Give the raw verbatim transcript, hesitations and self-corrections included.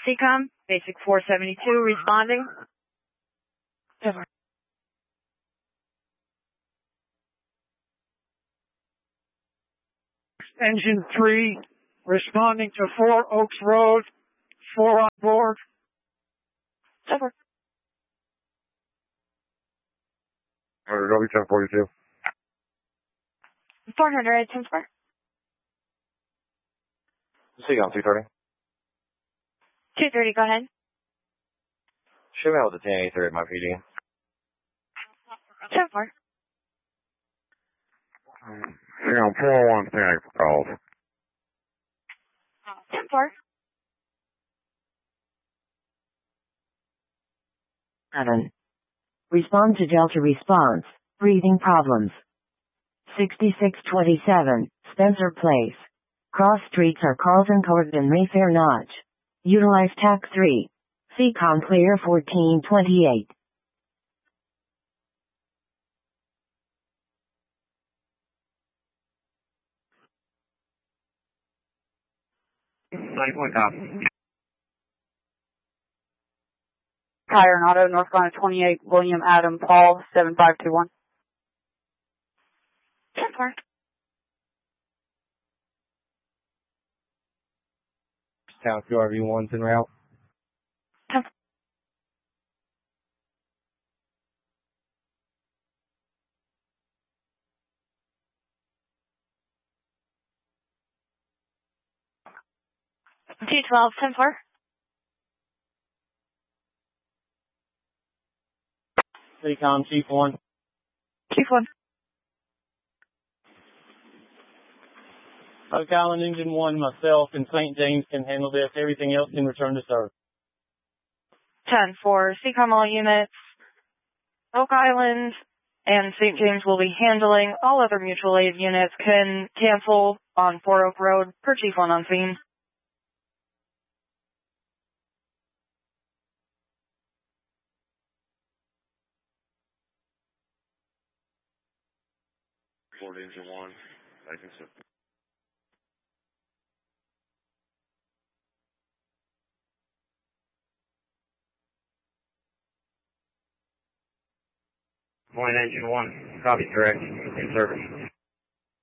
C COM, Basic four seventy-two, responding. Over. Engine three, responding to four Oaks Road, four on board. Over. W ten forty-two. four hundred, ten four. C COM two thirty. two thirty, go ahead. Show me out with the ten eighty-three at my P D. ten four. C COM four oh one, ten eighty for calls. ten four. seven. Respond to Delta response. Breathing problems. sixty-six twenty-seven, Spencer Place. Cross streets are Carlton Court and Mayfair Notch. Utilize T A C three. C COM clear fourteen twenty-eight. nine point top. Tire and Auto, northbound twenty-eight, William Adam Paul, seven five two one. ten four. Town two R V one's en route. ten four. T twelve, ten four. C COM Chief one. Chief one. Oak Island Engine one, myself, and Saint James can handle this. Everything else can return to service. ten four. C COM all units. Oak Island and Saint James will be handling. All other mutual aid units can cancel on four Oak Road per Chief one on scene. Ford Engine one, I think so. Point Engine one, copy, correct, in service.